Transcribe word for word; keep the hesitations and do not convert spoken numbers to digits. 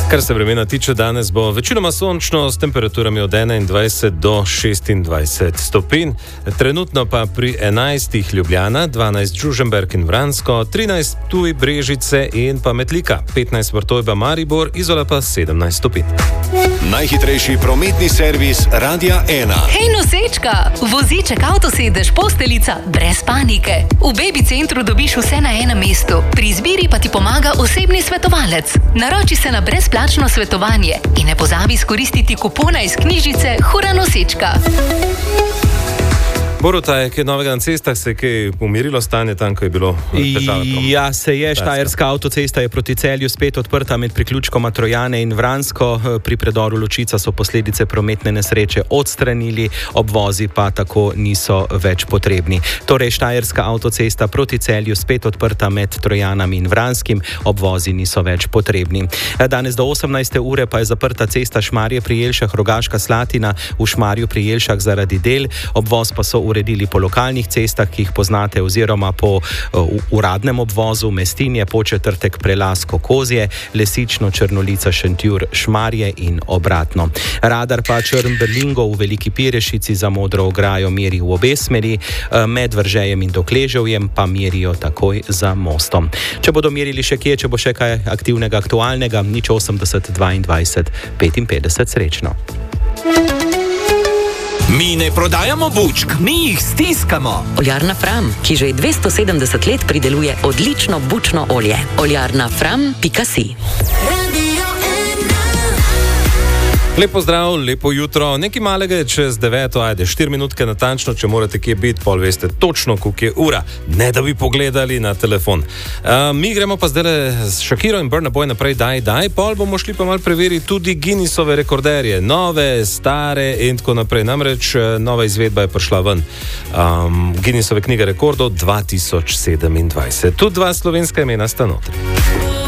Kar se vremena tiče, danes bo večinoma sončno s temperaturami od enaindvajset do šestindvajset stopinj. Trenutno pa pri enajstih Ljubljana, dvanajst Žužemberk in Vransko, trinajst Ptuj, Brežice in pa Metlika, petnajst Vrtojba, Maribor, Izola pa sedemnajst stopinj. Najhitrejši prometni servis Radia ena. Hej nosečka, voziček, avtosedež, posteljica, brez panike. V Baby centru dobiš vse na enem mestu. Pri izbiri pa ti pomaga osebni svetovalec. Naroči se na brezplačno svetovanje in ne pozabi izkoristiti kupona iz knjižice Hura nosečka. Boruta, je kaj novega na cestah, se je kaj umirilo stanje tam, ko je bilo težava? Ja, se je. Štajerska avtocesta je proti Celju spet odprta med priključkoma Trojane in Vransko. Pri predoru Ločica so posledice prometne nesreče odstranili, obvozi pa tako niso več potrebni. Torej, Štajerska avtocesta proti Celju spet odprta med Trojanami in Vranskim, obvozi niso več potrebni. Danes do osemnajste ure pa je zaprta cesta Šmarje pri Jelšah, Rogaška Slatina v Šmarju pri Jelšah zaradi del, obvoz pa so uredili po lokalnih cestah, ki jih poznate, oziroma po uh, uradnem obvozu Mestinje, Početrtek, Prelasko, Kozje, Lesično, Črnolica, Šentjur, Šmarje in obratno. Radar pa Črn-Berlingo v Veliki Pirešici za Modro ograjo meri v obe smeri, uh, med Vržejem in Dokleževjem pa merijo takoj za mostom. Če bodo merili še kje, če bo še kaj aktivnega, aktualnega, nič osemdeset dvaindvajset petinpetdeset, srečno. Mi ne prodajamo bučk, mi jih stiskamo. Oljarna Fram, ki že dvesto sedemdeset let prideluje odlično bučno olje. oljarna fram pika si. Lepo zdrav, lepo jutro. Nekaj malega je čez deveto, ajde, štiri minutke natančno, če morate kje biti, pol veste točno, koliko je ura. Ne da bi pogledali na telefon. Uh, mi gremo pa zdaj s Shakiro in Burna Boy naprej, daj, daj, pol bomo šli pa malo preveriti tudi Guinnessove rekorderje. Nove, stare in tako naprej. Namreč nova izvedba je prišla ven. Um, Guinnessove knjige rekordov dva tisoč sedemindvajset. Tudi dva slovenska imena sta notri.